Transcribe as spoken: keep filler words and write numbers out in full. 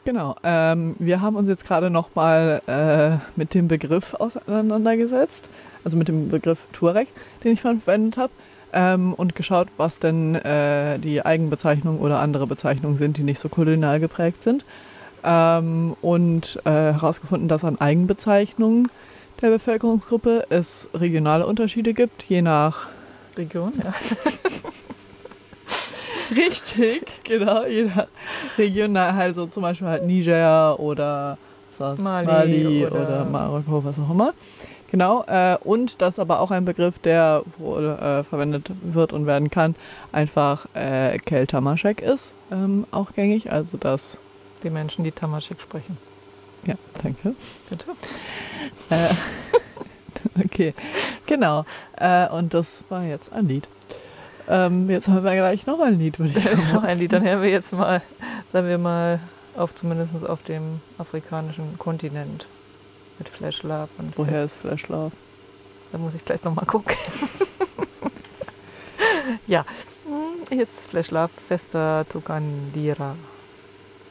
Genau. Ähm, wir haben uns jetzt gerade nochmal äh, mit dem Begriff auseinandergesetzt, also mit dem Begriff Tuareg, den ich verwendet habe, ähm, und geschaut, was denn äh, die Eigenbezeichnungen oder andere Bezeichnungen sind, die nicht so kolonial geprägt sind. Ähm, und äh, herausgefunden, dass an Eigenbezeichnungen der Bevölkerungsgruppe es regionale Unterschiede gibt, je nach Region, ja. Richtig, genau, je nach Region, also zum Beispiel halt Niger oder was, Mali, Mali oder, oder Marokko, was auch immer. Genau, äh, und das aber auch ein Begriff, der wohl äh, verwendet wird und werden kann, einfach äh, Kel Tamaschek ist, ähm, auch gängig, also das... die Menschen, die Tamaschek sprechen. Ja, danke. Bitte. Äh, okay, genau. Äh, und das war jetzt ein Lied. Ähm, jetzt haben wir gleich noch ein Lied, würde ich sagen. Noch ein Lied, dann hören wir jetzt mal, sagen wir mal, auf zumindest auf dem afrikanischen Kontinent mit Flash Love. Und Woher Fest. ist Flash Love? Da muss ich gleich nochmal gucken. Ja, jetzt Flash Love, Festa Tukandira.